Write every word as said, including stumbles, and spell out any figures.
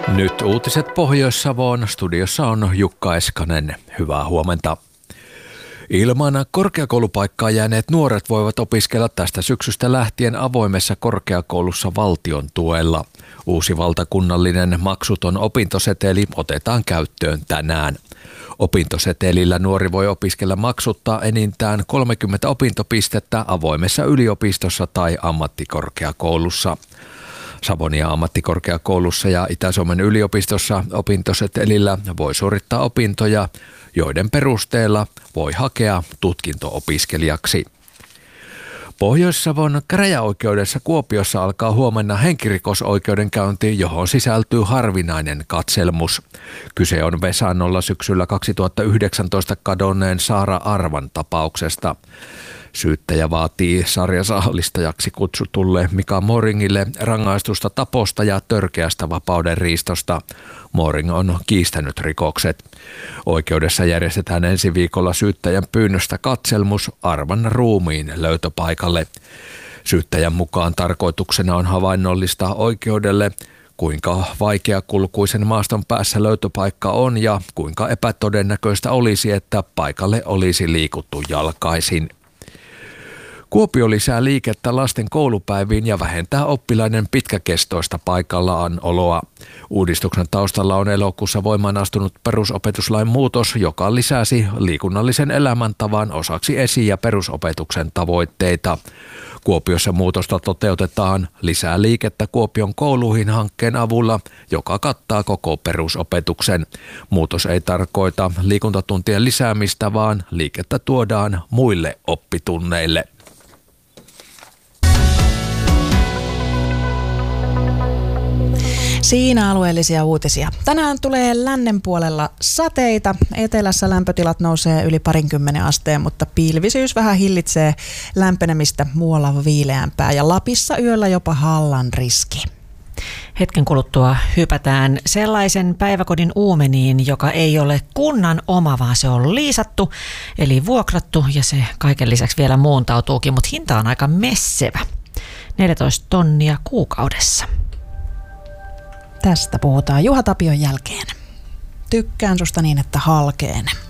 Nyt uutiset Pohjois-Savoon. Studiossa on Jukka Eskanen. Hyvää huomenta. Ilman korkeakoulupaikkaa jääneet nuoret voivat opiskella tästä syksystä lähtien avoimessa korkeakoulussa valtion tuella. Uusi valtakunnallinen maksuton opintoseteli otetaan käyttöön tänään. Opintosetelillä nuori voi opiskella maksutta enintään kolmekymmentä opintopistettä avoimessa yliopistossa tai ammattikorkeakoulussa. Savonia ammattikorkeakoulussa ja Itä-Suomen yliopistossa opintosetelillä voi suorittaa opintoja, joiden perusteella voi hakea tutkinto-opiskelijaksi. Pohjois-Savon käräjäoikeudessa Kuopiossa alkaa huomenna henkirikosoikeudenkäynti, johon sisältyy harvinainen katselmus. Kyse on Vesannolla syksyllä kaksituhattayhdeksäntoista kadonneen Saara Arvan tapauksesta. Syyttäjä vaatii sarjasaalistajaksi kutsutulle Mika Moringille rangaistusta taposta ja törkeästä vapauden riistosta. Moring on kiistänyt rikokset. Oikeudessa järjestetään ensi viikolla syyttäjän pyynnöstä katselmus Arvan ruumiin löytöpaikalle. Syyttäjän mukaan tarkoituksena on havainnollistaa oikeudelle, kuinka vaikeakulkuisen maaston päässä löytöpaikka on ja kuinka epätodennäköistä olisi, että paikalle olisi liikuttu jalkaisin. Kuopio lisää liikettä lasten koulupäiviin ja vähentää oppilaiden pitkäkestoista paikallaan oloa. Uudistuksen taustalla on elokuussa voimaan astunut perusopetuslain muutos, joka lisäsi liikunnallisen elämäntavan osaksi esi- ja perusopetuksen tavoitteita. Kuopiossa muutosta toteutetaan lisää liikettä Kuopion kouluihin -hankkeen avulla, joka kattaa koko perusopetuksen. Muutos ei tarkoita liikuntatuntien lisäämistä, vaan liikettä tuodaan muille oppitunneille. Siinä alueellisia uutisia. Tänään tulee lännen puolella sateita. Etelässä lämpötilat nousee yli parinkymmenen asteen, mutta pilvisyys vähän hillitsee lämpenemistä, muualla viileämpää ja Lapissa yöllä jopa hallan riski. Hetken kuluttua hypätään sellaisen päiväkodin uumeniin, joka ei ole kunnan oma, vaan se on liisattu, eli vuokrattu, ja se kaiken lisäksi vielä muuntautuukin, mutta hinta on aika messevä. neljätoista tonnia kuukaudessa. Tästä puhutaan Juha Tapion jälkeen. Tykkään susta niin, että halkeen.